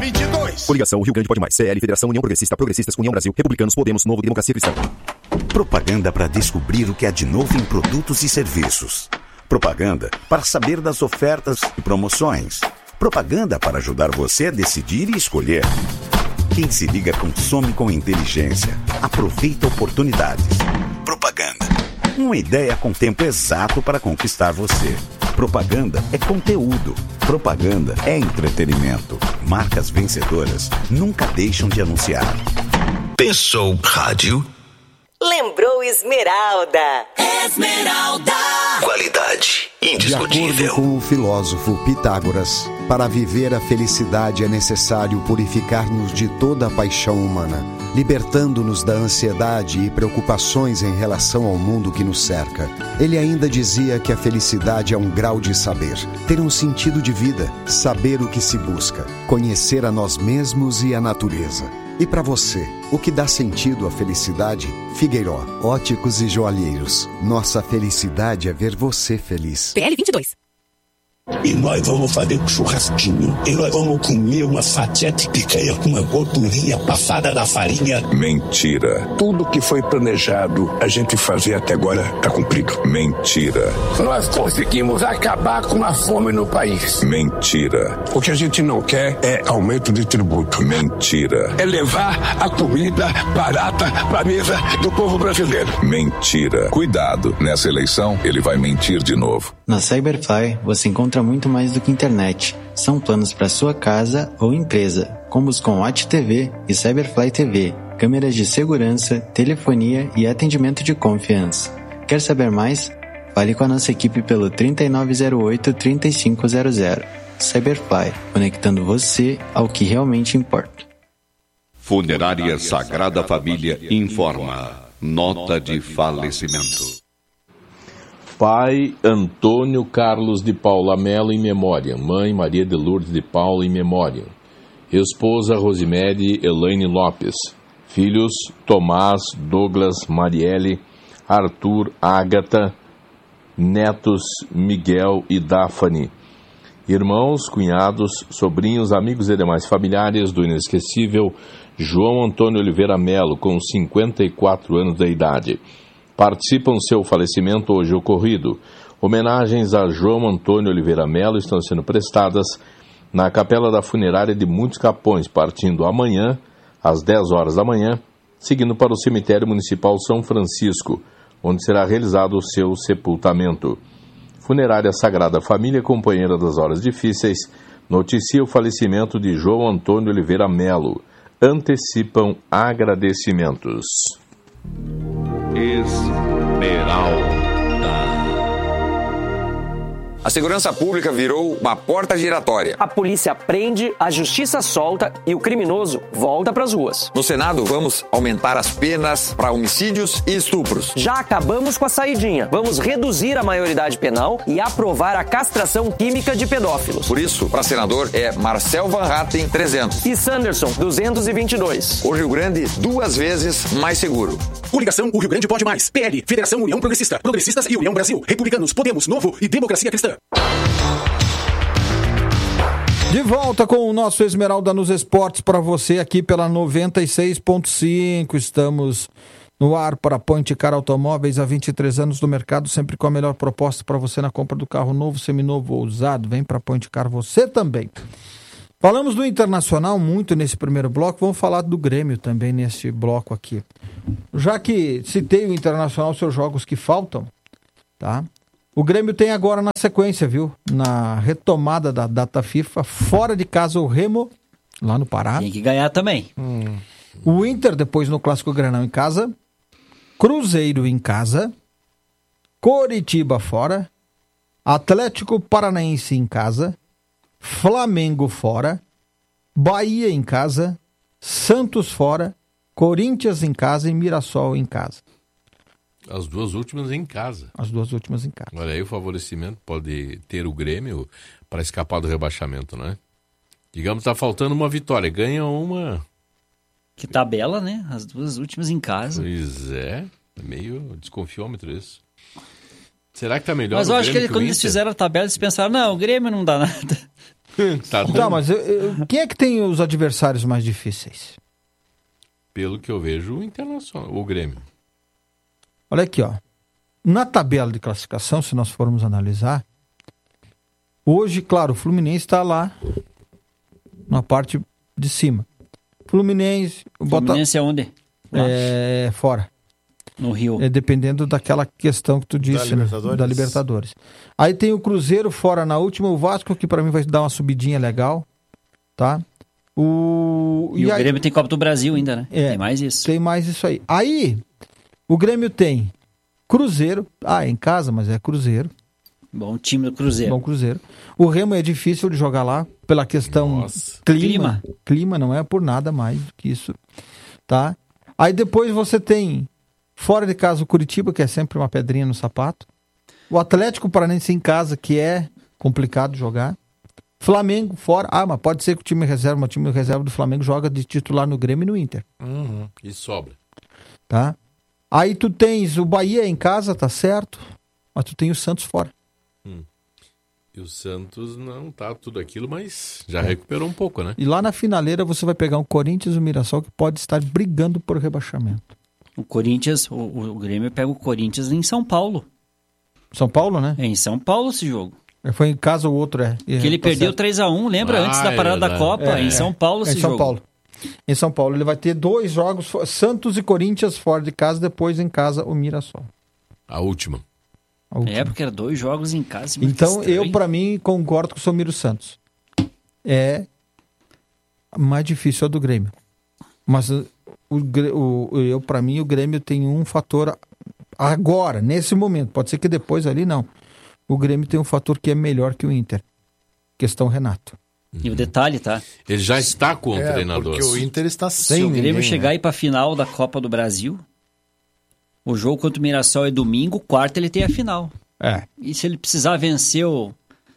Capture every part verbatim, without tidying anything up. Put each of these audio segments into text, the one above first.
vinte e dois. Coligação Rio Grande Pode Mais. C L, Federação União Progressista, Progressistas, União Brasil, Republicanos, Podemos, Novo, Democracia Cristã. Propaganda para descobrir o que há de novo em produtos e serviços. Propaganda para saber das ofertas e promoções. Propaganda para ajudar você a decidir e escolher. Quem se liga consome com inteligência. Aproveita oportunidades. Propaganda. Uma ideia com tempo exato para conquistar você. Propaganda é conteúdo. Propaganda é entretenimento. Marcas vencedoras nunca deixam de anunciar. Pensou rádio? Lembrou Esmeralda. Esmeralda. Qualidade indiscutível. De acordo com o filósofo Pitágoras, para viver a felicidade é necessário purificar-nos de toda a paixão humana, libertando-nos da ansiedade e preocupações em relação ao mundo que nos cerca. Ele ainda dizia que a felicidade é um grau de saber, ter um sentido de vida, saber o que se busca, conhecer a nós mesmos e a natureza. E para você, o que dá sentido à felicidade? Figueiró, óticos e joalheiros. Nossa felicidade é ver você feliz. P L vinte e dois. E nós vamos fazer um churrasquinho. E nós vamos comer uma fatia de picanha com uma gordurinha passada na farinha. Mentira. Tudo que foi planejado a gente fazer até agora está cumprido. Mentira. Nós conseguimos acabar com a fome no país. Mentira. O que a gente não quer é aumento de tributo. Mentira. É levar a comida barata para a mesa do povo brasileiro. Mentira. Cuidado, nessa eleição ele vai mentir de novo. Na Cyberfly você encontra muito mais do que internet. São planos para sua casa ou empresa, combos com Watch T V e Cyberfly T V, câmeras de segurança, telefonia e atendimento de confiança. Quer saber mais? Fale com a nossa equipe pelo trinta e nove zero oito, trinta e cinco zero zero. Cyberfly, conectando você ao que realmente importa. Funerária Sagrada Família informa. Nota de falecimento. Pai Antônio Carlos de Paula Mello em memória. Mãe Maria de Lourdes de Paula em memória. Esposa Rosemary Elaine Lopes. Filhos Tomás, Douglas, Marielle, Arthur, Ágata. Netos Miguel e Daphne. Irmãos, cunhados, sobrinhos, amigos e demais familiares do inesquecível João Antônio Oliveira Mello, com cinquenta e quatro anos de idade. Participam do seu falecimento hoje ocorrido. Homenagens a João Antônio Oliveira Mello estão sendo prestadas na Capela da Funerária de Muitos Capões, partindo amanhã, às dez horas da manhã, seguindo para o Cemitério Municipal São Francisco, onde será realizado o seu sepultamento. Funerária Sagrada Família, companheira das horas difíceis, noticia o falecimento de João Antônio Oliveira Mello. Antecipam agradecimentos. Esmeralda. A segurança pública virou uma porta giratória. A polícia prende, a justiça solta e o criminoso volta pras ruas. No Senado, vamos aumentar as penas para homicídios e estupros. Já acabamos com a saidinha. Vamos reduzir a maioridade penal e aprovar a castração química de pedófilos. Por isso, para senador é Marcel Van Hatten, trezentos. E Sanderson, duzentos e vinte e dois. O Rio Grande, duas vezes mais seguro. Coligação O Rio Grande Pode Mais. P L, Federação União Progressista, Progressistas e União Brasil, Republicanos, Podemos, Novo e Democracia Cristã. De volta com o nosso Esmeralda nos Esportes para você aqui pela noventa e seis ponto cinco. Estamos no ar para Ponte Car Automóveis, há vinte e três anos no mercado, sempre com a melhor proposta para você na compra do carro novo, seminovo ou usado. Vem para Ponte Car você também. Falamos do Internacional muito nesse primeiro bloco, vamos falar do Grêmio também nesse bloco aqui. Já que citei o Internacional, seus jogos que faltam, tá? O Grêmio tem agora na sequência, viu? Na retomada da data FIFA, fora de casa o Remo, lá no Pará. Tem que ganhar também. Hum. O Inter, depois no Clássico Grenal em casa. Cruzeiro em casa. Coritiba fora. Atlético Paranaense em casa. Flamengo fora. Bahia em casa. Santos fora. Corinthians em casa e Mirassol em casa. As duas últimas em casa. As duas últimas em casa. Olha aí, o favorecimento pode ter o Grêmio para escapar do rebaixamento, não é? Digamos, está faltando uma vitória. Ganha uma... Que tabela, né? As duas últimas em casa. Pois é. É meio desconfiômetro isso. Será que está melhor Mas eu o acho Grêmio que, ele, que quando o eles Inter? fizeram a tabela, eles pensaram, não, o Grêmio não dá nada. Tá, tá, mas eu, eu, quem é que tem os adversários mais difíceis? Pelo que eu vejo, o Internacional, o Grêmio. Olha aqui, ó. Na tabela de classificação, se nós formos analisar, hoje, claro, o Fluminense está lá na parte de cima. Fluminense... Fluminense bota... é onde? É fora. No Rio. É dependendo daquela questão que tu disse, da Libertadores. Né? Da Libertadores. Aí tem o Cruzeiro fora na última, o Vasco, que para mim vai dar uma subidinha legal, tá? O... E, e o aí... Grêmio tem Copa do Brasil ainda, né? É, tem mais isso. Tem mais isso aí. Aí, o Grêmio tem Cruzeiro, ah, é em casa, mas é Cruzeiro. Bom time do Cruzeiro. Bom Cruzeiro. O Remo é difícil de jogar lá, pela questão clima. clima. Clima não é por nada mais do que isso, tá? Aí depois você tem, fora de casa, o Curitiba, que é sempre uma pedrinha no sapato. O Atlético Paranaense em casa, que é complicado jogar. Flamengo fora. Ah, mas pode ser que o time reserva, o time reserva do Flamengo joga de titular no Grêmio e no Inter. Uhum. E sobra. Tá? Aí tu tens o Bahia em casa, tá certo, mas tu tem o Santos fora. Hum. E o Santos não tá tudo aquilo, mas já recuperou um pouco, né? E lá na finaleira você vai pegar um Corinthians e o Mirassol que pode estar brigando por rebaixamento. O Corinthians, o, o Grêmio pega o Corinthians em São Paulo. São Paulo, né? É em São Paulo esse jogo. Foi em casa ou outro, é. Que ele tá perdeu três a um, lembra? Ah, Antes da parada é, da Copa, é, em São Paulo é, esse em São jogo. Paulo. Em São Paulo. Ele vai ter dois jogos, Santos e Corinthians fora de casa, depois em casa o Mirassol. A última. A última. É, porque era dois jogos em casa. Então, eu, pra mim, concordo com o Somiro Santos. É mais difícil a do Grêmio. Mas o, o, eu, pra mim, o Grêmio tem um fator agora, nesse momento. Pode ser que depois ali, não. O Grêmio tem um fator que é melhor que o Inter. Questão Renato. E o detalhe, tá? Ele já está com o é, treinador. Porque o Inter está sem Se o Grêmio ninguém, chegar né? aí pra final da Copa do Brasil, o jogo contra o Mirassol é domingo, quarta ele tem a final. É. E se ele precisar vencer o...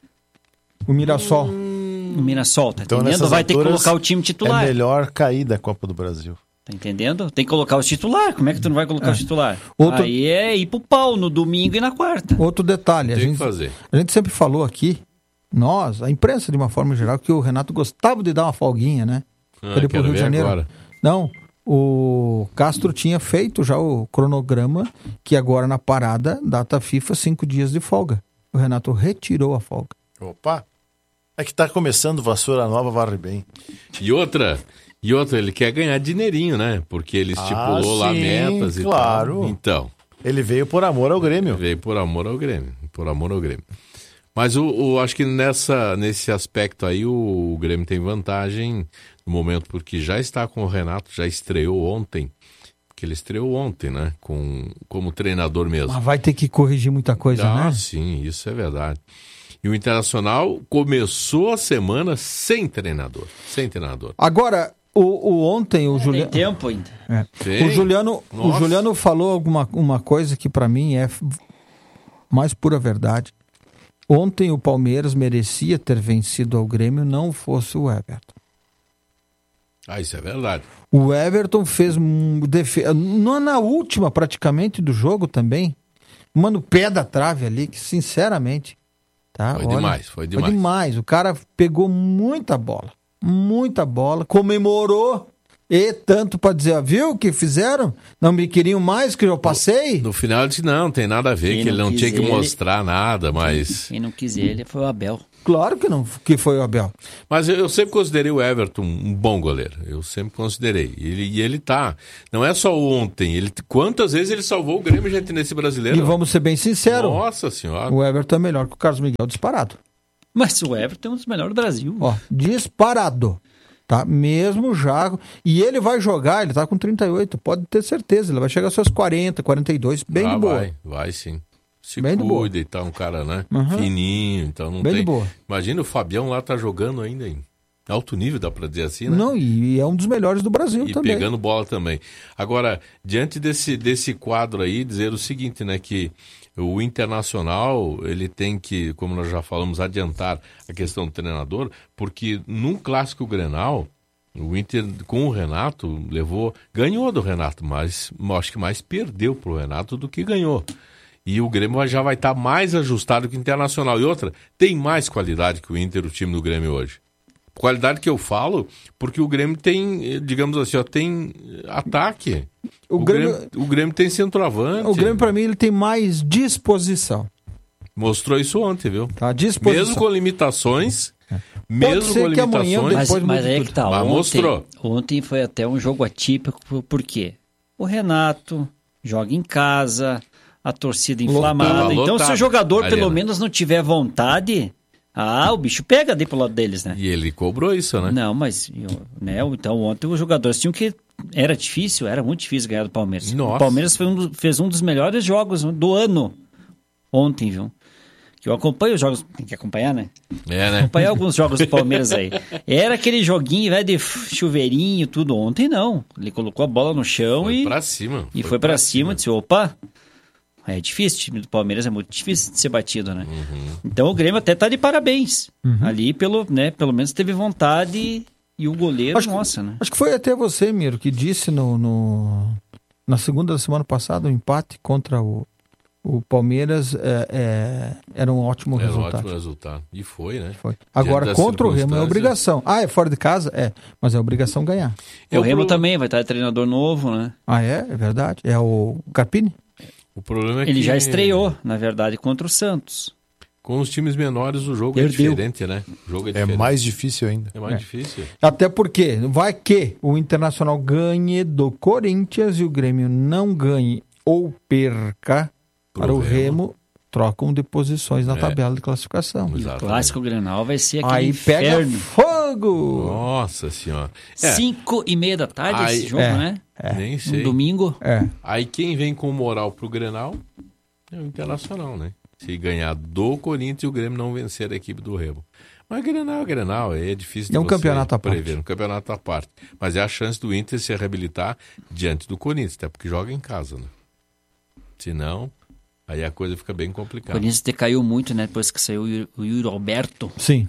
O Mirassol. O Mirassol, tá Então, entendendo? nessas Vai ter que alturas, colocar o time titular. É melhor cair da Copa do Brasil. Tá entendendo? Tem que colocar os titular. Como é que tu não vai colocar É. os titular? Outro- Aí é ir pro pau no domingo e na quarta. Outro detalhe. A Tem que gente, fazer. a gente sempre falou aqui, nós, a imprensa de uma forma geral, que o Renato gostava de dar uma folguinha, né? Ah, Pra ele pro quero Rio de ver Janeiro. agora. Não, o Castro tinha feito já o cronograma que agora na parada, data FIFA, cinco dias de folga. O Renato retirou a folga. Opa! É que tá começando vassoura nova, varre bem. E outra, e outra, ele quer ganhar dinheirinho, né? Porque ele estipulou Ah, lá sim, metas e claro. tal. Então, Ele veio por amor ao Grêmio. veio por amor ao Grêmio. Por amor ao Grêmio. Mas o, o- acho que nessa, nesse aspecto aí o, o Grêmio tem vantagem no momento, porque já está com o Renato, já estreou ontem. Que ele estreou ontem, né? Com, como treinador mesmo. Mas vai ter que corrigir muita coisa, Ah, né? sim, isso é verdade. E o Internacional começou a semana sem treinador. Sem treinador. Agora, o, o ontem o Tem Juliano... tempo ainda. É. Tem. O Juliano, o Nossa. Juliano falou alguma uma coisa que pra mim é f- mais pura verdade. Ontem o Palmeiras merecia ter vencido ao Grêmio, não fosse o Everton. Ah, isso é verdade. O Everton fez um defe... não na última praticamente do jogo também. Mano, pé da trave ali, que sinceramente, tá? Foi Olha, demais, foi demais. Foi demais. O cara pegou muita bola, muita bola, comemorou. E tanto para dizer, ó, viu o que fizeram? Não me queriam mais que eu passei? No final ele disse, não, tem nada a ver, Quem que ele não não quis tinha que ele- mostrar nada, mas... Quem não quis ele foi o Abel. Claro que não, que foi o Abel. Mas eu, eu sempre considerei o Everton um bom goleiro. Eu sempre considerei. Ele, e ele tá. Não é só ontem. Ele, quantas vezes ele salvou o Grêmio, gente, nesse brasileiro? E vamos ser bem sinceros. Nossa senhora. O Everton é melhor que o Carlos Miguel disparado. Mas o Everton é um dos melhores do Brasil. Ó, disparado. Tá? Mesmo já. E ele vai jogar, ele tá com trinta e oito, pode ter certeza. Ele vai chegar aos seus quarenta, quarenta e dois, bem ah, de boa. Vai, vai sim. Se Bem de boa. cuida e tal, um cara, né? Uhum. Fininho, então não Bem tem. de boa. Imagina o Fabião lá tá jogando ainda em alto nível, dá pra dizer assim, né? Não, e é um dos melhores do Brasil E também. pegando bola também. Agora, diante desse, desse quadro aí, dizer o seguinte, né, que o Internacional, ele tem que, como nós já falamos, adiantar a questão do treinador, porque num clássico Grenal, o Inter, com o Renato, levou, ganhou do Renato, mas acho que mais perdeu pro Renato do que ganhou. E o Grêmio já vai estar mais ajustado que o Internacional. E outra, tem mais qualidade que o Inter, o time do Grêmio hoje. Qualidade que eu falo, porque o Grêmio tem, digamos assim, ó, tem ataque. O, o, Grêmio, Grêmio, o Grêmio tem centroavante. O Grêmio, para mim, ele tem mais disposição. Mostrou isso ontem, viu? Tá, disposição. Mesmo com limitações... Mesmo com limitações, amanhã, mas, mas aí que tá, mas ontem, mostrou. Ontem foi até um jogo atípico, por quê? O Renato joga em casa, a torcida inflamada. Lotado, então, lotado. se o jogador Arena. pelo menos não tiver vontade, ah, o bicho pega ali pro lado deles, né? E ele cobrou isso, né? Não, mas, eu, né, então ontem os jogadores tinham que... Era difícil, era muito difícil ganhar do Palmeiras. Nossa. O Palmeiras foi um, fez um dos melhores jogos do ano ontem, viu? Que eu acompanho os jogos... Tem que acompanhar, né? É, né? Acompanhar alguns jogos do Palmeiras aí. Era aquele joguinho, vai de chuveirinho, tudo. Ontem não. Ele colocou a bola no chão Foi e... pra cima. E foi, foi pra, pra cima, cima. Disse, opa... É difícil, o time do Palmeiras é muito difícil de ser batido, né? Uhum. Então o Grêmio até tá de parabéns. Uhum. Ali, pelo, né, pelo menos teve vontade e o goleiro, acho nossa, que, né? Acho que foi até você, Miro, que disse no, no, na segunda da semana passada, o um empate contra o... O Palmeiras é, é, era um ótimo era resultado. um ótimo resultado. E foi, né? Foi. Agora, contra o Remo é obrigação. Ah, é fora de casa? É. Mas é obrigação ganhar. O Remo pro... também vai estar treinador novo, né? Ah, é? É verdade. É o Carpini? O problema é Ele que... já estreou, na verdade, contra o Santos. Com os times menores o jogo Perdeu. é diferente, né? O jogo é, é diferente. mais difícil ainda. É mais é. difícil. Até porque vai que o Internacional ganhe do Corinthians e o Grêmio não ganhe ou perca... Pro Para o Remo. Remo, trocam de posições na É. tabela de classificação. E o clássico Grenal vai ser aquele Aí inferno. pega fogo! Nossa senhora. É. Cinco e meia da tarde Aí, esse jogo, é, né? É. Nem sei. Um domingo. É. Aí quem vem com moral pro Grenal é o Internacional, né? Se ganhar do Corinthians e o Grêmio não vencer a equipe do Remo. Mas Grenal é Grenal, é difícil de É um você campeonato à prever, parte. um campeonato à parte. Mas é a chance do Inter se reabilitar diante do Corinthians, até porque joga em casa, né? Se não... Aí a coisa fica bem O complicada. Corinthians decaiu muito, né? Depois que saiu o Yuri- o Yuri Alberto. Sim.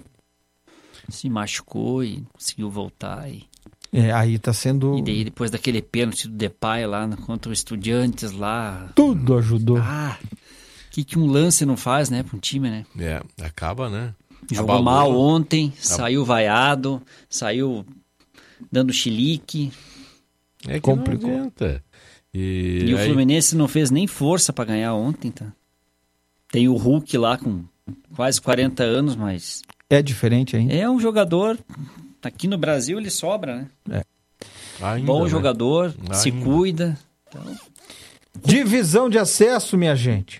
Se machucou e conseguiu voltar. E, É, aí tá sendo... e daí depois daquele pênalti do Depay lá no- contra o Estudiantes lá. Tudo ajudou. Ah, o que, que um lance não faz, né? Para um time, né? É, acaba, né? Jogou Abalou. mal ontem, saiu vaiado, saiu dando chilique. É que Complicou. não adianta. E, E o aí- Fluminense não fez nem força para ganhar ontem, tá? Tem o Hulk lá com quase quarenta anos, mas É diferente ainda. é um jogador... Aqui no Brasil ele sobra, né? É. Ainda, Bom né? jogador, se Ainda. cuida. Então, Divisão de acesso, minha gente.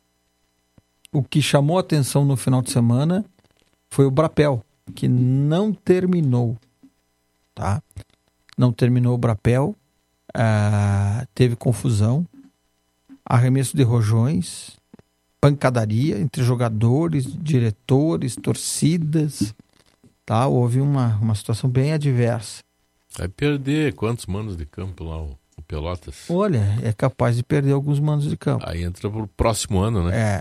O que chamou a atenção no final de semana foi o Brapel, que não terminou, tá? Não terminou o Brapel, ah, teve confusão, arremesso de rojões, pancadaria entre jogadores, diretores, torcidas, tá? Houve uma, uma situação bem adversa. Vai perder quantos manos de campo lá, o, o Pelotas? Olha, é capaz de perder alguns manos de campo. Aí entra pro próximo ano, né? É.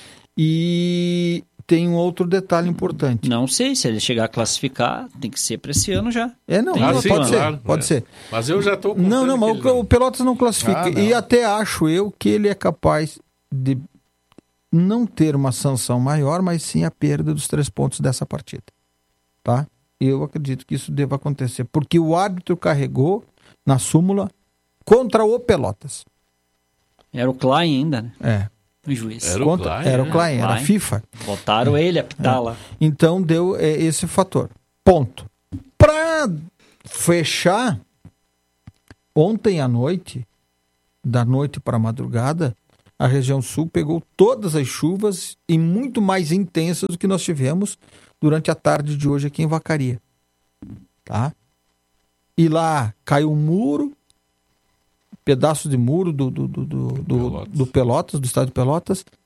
E tem um outro detalhe importante. não sei se ele chegar a classificar, tem que ser para esse ano já. É, não, Tem não, Ah, outro sim, pode ano. ser, claro, pode é. ser. Mas eu já tô Não, não, mas o, o Pelotas não classifica. Ah, não. E até acho eu que ele é capaz de não ter uma sanção maior, mas sim a perda dos três pontos dessa partida. Tá? Eu acredito que isso deva acontecer. Porque o árbitro carregou na súmula contra o Pelotas. Era o Klein ainda, né? É. O juiz. Era o Contra, Klein, era o né? Klein, era a Klein. FIFA. Botaram ele a pitar lá. Então deu é, esse fator. Ponto. Para fechar, ontem à noite, da noite para a madrugada, a região sul pegou todas as chuvas e muito mais intensas do que nós tivemos durante a tarde de hoje aqui em Vacaria. Tá? E lá caiu um muro, pedaço de muro do, do, do, do, do, Pelotas. do Pelotas, do estádio de Pelotas,